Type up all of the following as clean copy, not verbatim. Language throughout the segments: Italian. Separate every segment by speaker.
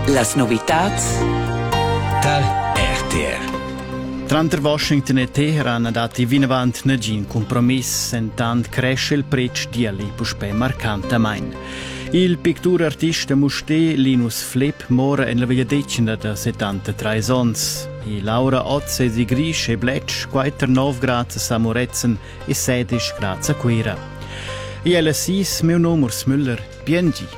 Speaker 1: Las novitats
Speaker 2: tal RTR.
Speaker 3: Tra Washington e Teheran ha dato vinavant negin compromiss, sentant cresce il prezzo di ali puspè marcantamain. Il pittur artista Musté Linus Flip mora in la vegliadecina da 73 ans. I Laura Otze si grisce e bletsch, 9 gradi samuretzen e 16 gradi quera. I LSIs, meu nome è Müller, PNG.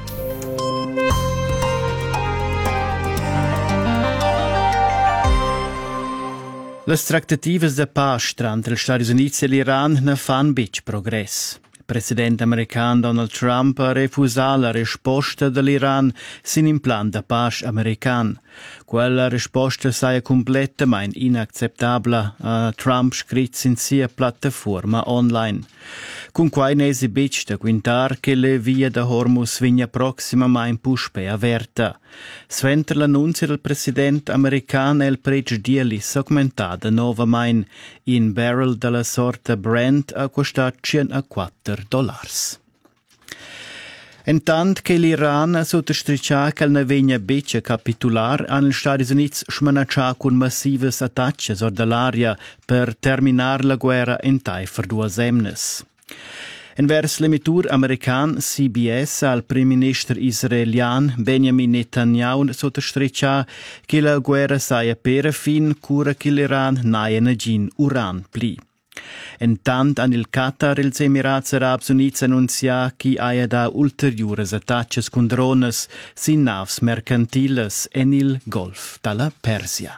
Speaker 3: Las tractativas da paz tra gli Stati Uniti e l'Iran ne fan bic progress. Il presidente americano Donald Trump ha refusato la risposta dell'Iran sin in plan da paz american. Quella risposta sia completamente inaccettabile, ha Trump scritto in sia piattaforma online. Con quai ne si bic da quintar che le via da Hormuz vigna prossimamente puspe averta. Sventer l'annunzio del presidente americano e il prezzo di ali segmentada novamente in barrel della sorta Brent a costar $104. Intant che l'Iran sottostriccia che ne vegna becce capitular, hanno gli Stati Uniti smanaccia con massive attacchi dall'aria per terminare la guerra in taifer 2 semnes. Invers l'emitur american CBS al primo ministro israelian Benjamin Netanyahu sottostriccia che la guerra sia per fin cura che l'Iran naia negin uran pli. Intant an il Qatar ils Emirats Arabs Units annuncia che haia da ulteriores attacches con drones sin navs mercantiles en il Golf dalla Persia.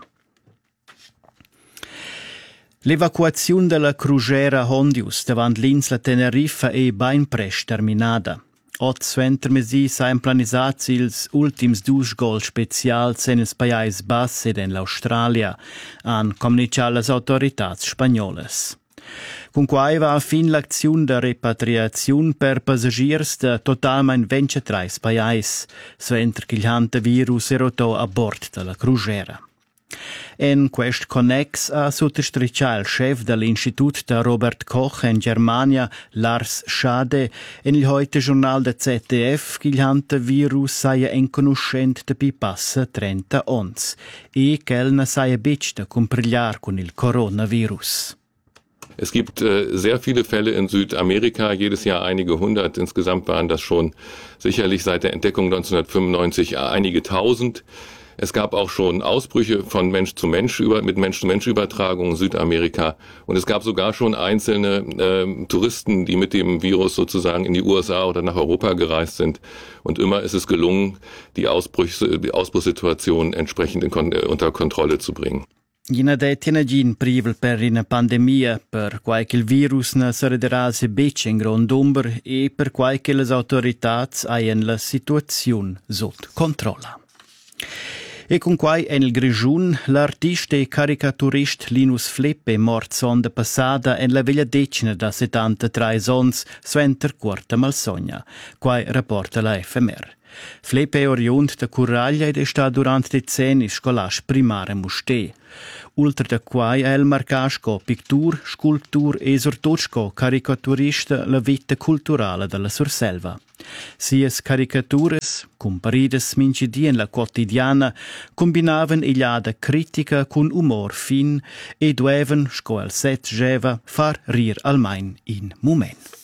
Speaker 3: L'evacuazione della crugera Hondius davant l'insla Teneriffa è ben presto terminata. 8 ventermesi sain planisats ils ultims 2 gol specials en ils Pais Bassi ed en l'Australia, han comunicat las autoritats spagnolas. Con quai va a fin l'azione de repatriazione per passagiers de totalmente 23 pais, sventer che il hantavirus erotò a bord della crugera. En quest connex ha sottostriccia il chef dell'Institut de Robert Koch in Germania, Lars Schade, in il heute giornal de ZDF che il hantavirus saia inconoscent de pi passa 30 ons e che el ne saia bic de comprigliar con il coronavirus.
Speaker 4: Es gibt sehr viele Fälle in Südamerika, jedes Jahr einige hundert. Insgesamt waren das schon sicherlich seit der Entdeckung 1995 einige tausend. Es gab auch schon Ausbrüche von Mensch zu Mensch mit Mensch-zu-Mensch-Übertragung in Südamerika. Und es gab sogar schon einzelne Touristen, die mit dem Virus sozusagen in die USA oder nach Europa gereist sind. Und immer ist es gelungen, die Ausbruchssituation entsprechend unter Kontrolle zu bringen.
Speaker 3: Gina detina gin privel per una pandemia, per quai che il virus ne sarederà se bec in grond'umber e per quai che le autoritats haien la situazione sotto controlla. E con quai en il Grigiun, l'artista e caricaturist Linus Flip è mort sonda passada en la veglia decina da 73 ans, sventer quarta malsogna, quai rapporta la FMR. Flip è oriunt da Curraglia ed è sta durant decenni scolas primare Musté. Ultra da quai ha el marcasco pictur, sculptur e sortosco caricaturista la vita culturale della Surselva. Sias caricatures, comparidas minci in la quotidiana, combinaven igliada critica con umor fin e dueven, sco al set geva, far rir almain in moment.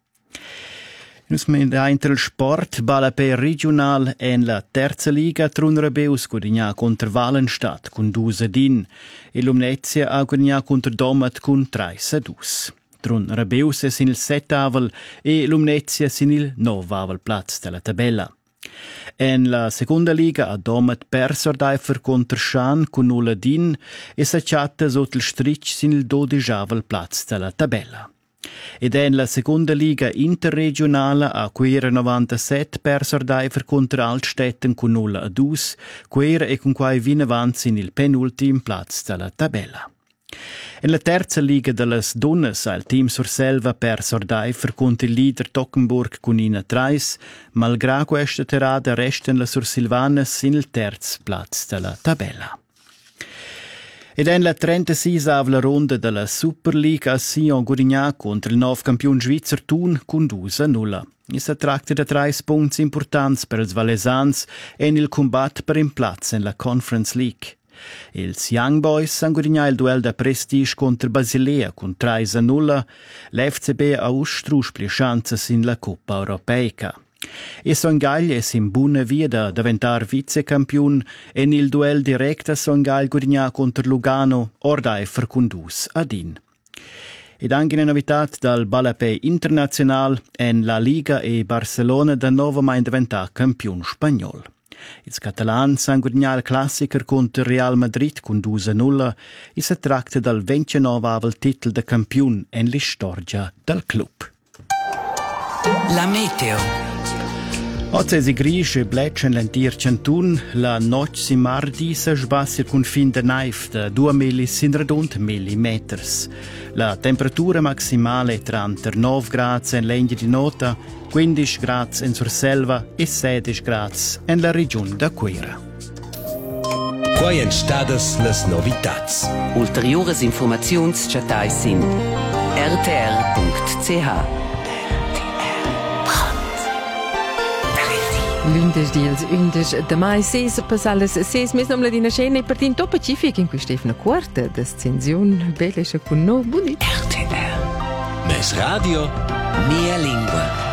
Speaker 3: Nus da inter il sport, balla per regional en la terza liga trun Rebeus guadagna contro Valenstadt con 2-1 e Lumnezia ha guadagna contro Domat con 3-2. Trun Rebeus è sin il 7vel e Lumnezia sin il 9vel plaz della tabella. En la seconda liga ha Domat perso d'aifer contro Schan con 0-1 e s'acciatta sotto il stric sin il 12vel plaz della tabella. Ed en la seconda liga interregionale a Quera 97 perso d'aifer contro Altstetten con 0-2, Quera e con quai vin avanti in il penultim plaz della tabella. En la terza liga delles donnes ha il team Surselva perso d'aifer contro il leader Tockenburg con 1-3, malgrado questa terada resten la Sursilvanas in il terz plaz della tabella. Ed en la 36ª ronda della Super League a Sion Gurignà contro il nuovo campione svizzero Thun con 2-0. E si tratta di 3 punti importanti per i valesans e il combatto per un platz in la Conference League. Els Young Boys han guadagnato il duel da prestige contro Basilea con 3-0. L'FCB ha ustruspli chances in la Coppa Europeica. E Songhaglia è in buona via da diventare vicecampione e nel duel diretto Songhaglia guadagna contro Lugano ordaifer con 2-1. Ed anche una novità dal Balapé internazionale en la Liga e Barcelona da nuovo mai diventare campione spagnolo. Ils catalans han guadagnato il classiker contro Real Madrid con 2-0 e si tratta dal 29º titolo da campione en la storia del club.
Speaker 2: La meteo.
Speaker 3: Oggi si grisce e bleccia l'entir Cantun, la notte si mardi si sbassa con fin de naif da 2,1 millimeters. La temperatura maximale è tra 9 gradi in Legna di Nota, 15 gradi in Surselva e 16 gradi in la regione da Quera.
Speaker 2: Quai en stadas las novitats.
Speaker 1: Ulteriores informaziuns chatai sin rtr.ch.
Speaker 5: Lundes diels undes de mai ses pasales ses mes nom la dina scena per tin top pacific in cui Stefano quarta d'ascensione belle con no boni.
Speaker 2: RTR. Mes radio, mia lingua.